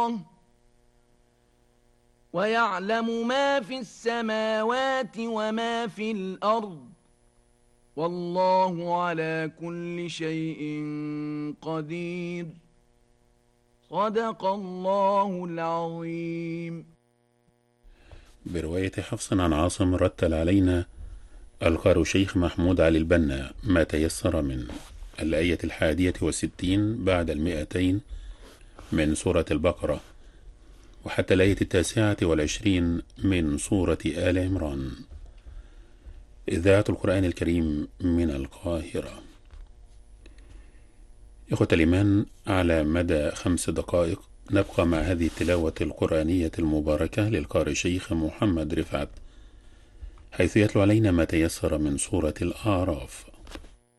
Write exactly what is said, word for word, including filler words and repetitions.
ويعلم ما في السماوات وما في الأرض والله على كل شيء قدير. صدق الله العظيم. برواية حفص عن عاصم رتل علينا القارئ شيخ محمود علي البنا ما تيسر من الآية الحادية والستين بعد المئتين من سورة البقرة وحتى الآية التاسعة والعشرين من سورة آل عمران. إذاعة القرآن الكريم من القاهرة. إخوة الإيمان، على مدى خمس دقائق نبقى مع هذه التلاوة القرآنية المباركة للقارئ شيخ محمد رفعت، حيث يتلو علينا ما تيسر من سورة الأعراف.